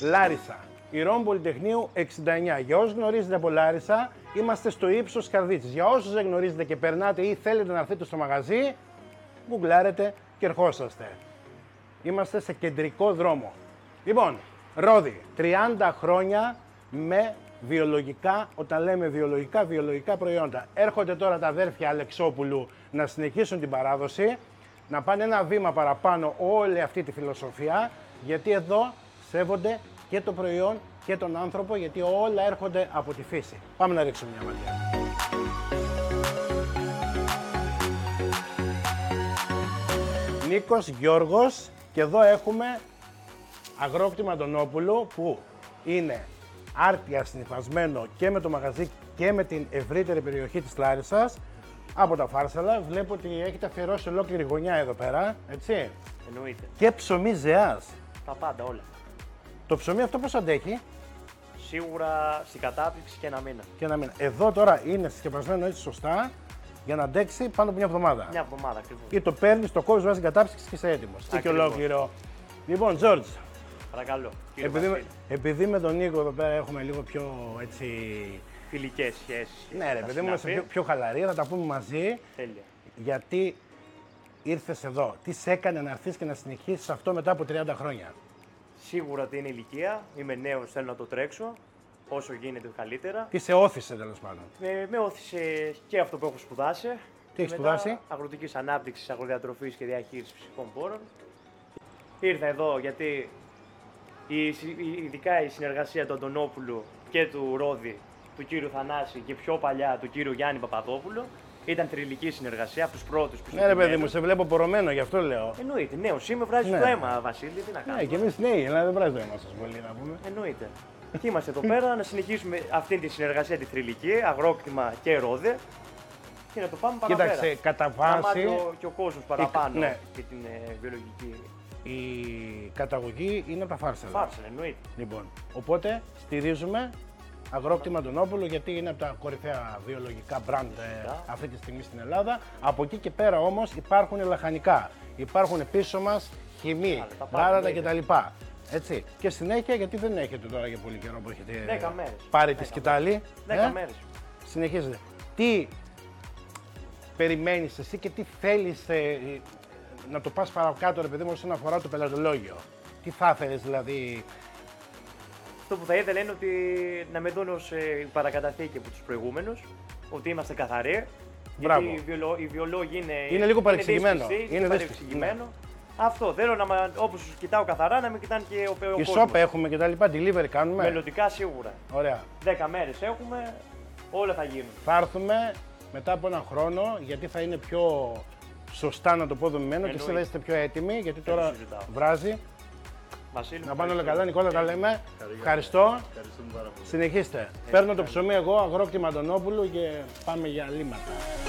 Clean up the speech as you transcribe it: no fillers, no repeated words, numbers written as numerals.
Λάρισα. Ηρών Πολυτεχνείου 69. Για όσους γνωρίζετε από Λάρισα, είμαστε στο ύψος Καρδίτσης. Για όσους δεν γνωρίζετε και περνάτε ή θέλετε να έρθετε στο μαγαζί, γκουγκλάρετε και ερχόσαστε. Είμαστε σε κεντρικό δρόμο. Λοιπόν, Ρόδι, 30 χρόνια με βιολογικά, όταν λέμε βιολογικά προϊόντα. Έρχονται τώρα τα αδέρφια Αλεξόπουλου να συνεχίσουν την παράδοση, να πάνε ένα βήμα παραπάνω όλη αυτή τη φιλοσοφία, γιατί εδώ σέβονται και το προϊόν και τον άνθρωπο, γιατί όλα έρχονται από τη φύση. Πάμε να ρίξουμε μια ματιά. Νίκος Γιώργος, και εδώ έχουμε αγρόκτημα Αντωνόπουλου που είναι άρτια συνυφασμένο και με το μαγαζί και με την ευρύτερη περιοχή της Λάρισσας. Από τα Φάρσαλα βλέπω ότι έχετε αφιερώσει ολόκληρη γωνιά εδώ πέρα, έτσι. Εννοείται. Και ψωμί Ζεάς. Τα πάντα όλα. Το ψωμί αυτό πώς αντέχει? Σίγουρα στην κατάπτυξη και ένα μήνα. Και ένα μήνα. Εδώ τώρα είναι συσκευασμένο έτσι σωστά για να αντέξει πάνω από μια εβδομάδα. Μια εβδομάδα ακριβώς. Ή το παίρνει, το κόβεις, βάζει κατάψυξη και είσαι έτοιμος. Και ολόκληρο. Λοιπόν, Τζόρτζ. Παρακαλώ. Επειδή με τον Νίκο εδώ πέρα έχουμε λίγο πιο έτσι. Φιλικές σχέσεις. Ναι, ρε παιδί μου, είμαστε πιο χαλαροί, θα τα πούμε μαζί. Τέλεια. Γιατί ήρθες εδώ, τι σε έκανε να έρθεις και να συνεχίσεις αυτό μετά από 30 χρόνια? Σίγουρα ότι είναι ηλικία. Είμαι νέος, θέλω να το τρέξω. Όσο γίνεται καλύτερα. Τι σε όθησε τέλος πάντων? Με όθησε και αυτό που έχω σπουδάσει. Τι έχεις σπουδάσει? Αγροτικής ανάπτυξης, αγροδιατροφής και διαχείρισης φυσικών πόρων. Ήρθα εδώ γιατί ειδικά η συνεργασία του Αντωνόπουλου και του Ρόδι, του κύριου Θανάση και πιο παλιά του κύριου Γιάννη Παπαδόπουλου, ήταν θρυλική συνεργασία από τους πρώτους που Ναι, ρε παιδί μου, σε βλέπω πορωμένο, γι' αυτό λέω. Εννοείται, νέος είμαι, βράζει το αίμα, Βασίλη, τι να κάνουμε. Ναι, και εμείς νέοι, αλλά δεν βράζει το αίμα σας πολύ να πούμε. Εννοείται. Και είμαστε εδώ πέρα να συνεχίσουμε αυτή τη συνεργασία τη θρυλική, αγρόκτημα και Ρόδι. Και να το πάμε παραπέρα. Κοίταξε, κατά βάση. Να μάθει και ο κόσμος παραπάνω ναι. και την βιολογική. Η καταγωγή είναι από τα Φάρσαλα. Φάρσαλα, εννοείται. Λοιπόν, οπότε στηρίζουμε αγρόκτημα Αντωνόπουλου γιατί είναι από τα κορυφαία βιολογικά μπραντ αυτή τη στιγμή στην Ελλάδα. Από εκεί και πέρα όμως υπάρχουν λαχανικά. Υπάρχουν πίσω μας χυμή, γάλατα κτλ. Έτσι. Και συνέχεια, γιατί δεν έχετε τώρα για πολύ καιρό που έχετε 10 μέρες. πάρει τη σκητάλη. 10 μέρες. Συνεχίζετε. Τι περιμένεις εσύ και τι θέλεις να το πας παρακάτω, ρε παιδί μου, όσον αφορά το πελατολόγιο? Τι θα ήθελες δηλαδή? Αυτό που θα ήθελα είναι ότι να με δουν ως παρακαταθήκη από τους προηγούμενους, ότι είμαστε καθαροί. Μπράβο. Γιατί οι βιολόγοι είναι λίγο παρεξηγημένο. Είναι παρεξηγημένο. Αυτό θέλω να, όπως τους κοιτάω καθαρά, να μην κοιτάνε και ο κόσμος. Και shop έχουμε και τα λοιπά, delivery κάνουμε. Μελλοντικά σίγουρα. Ωραία. 10 μέρες έχουμε, όλα θα γίνουν. Θα έρθουμε μετά από ένα χρόνο, γιατί θα είναι πιο σωστά να το πω δομημένο και εσείς θα είστε πιο έτοιμοι, γιατί τώρα βράζει. Βασίλη, να πάνε όλα καλά, Νικόλα, τα λέμε. Ευχαριστώ. Ευχαριστούμε πάρα πολύ. Συνεχίστε. Παίρνω το ψωμί εγώ, αγρόκτημα Αντωνόπουλου και πάμε για λίματα.